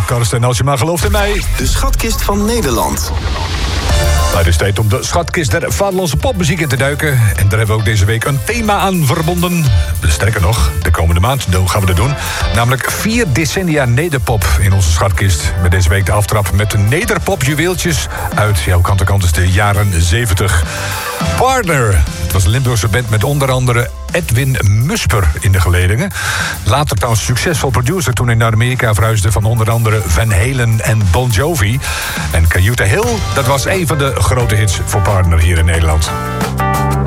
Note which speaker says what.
Speaker 1: Karsten, als je maar gelooft in mij.
Speaker 2: De schatkist van Nederland.
Speaker 1: Het is tijd om de schatkist der vaderlandse popmuziek in te duiken. En daar hebben we ook deze week een thema aan verbonden. Sterker nog, de komende maand gaan we dat doen. Namelijk 4 decennia nederpop in onze schatkist. Met deze week de aftrap met de nederpopjuweeltjes uit, jouw kant kant is de jaren 70. Partner. Het was een Limburgse band met onder andere Edwin Musper in de geledingen. Later trouwens succesvol producer toen hij naar Amerika verhuisde van onder andere Van Halen en Bon Jovi. En Cayuta Hill, dat was een van de grote hits voor Partner hier in Nederland.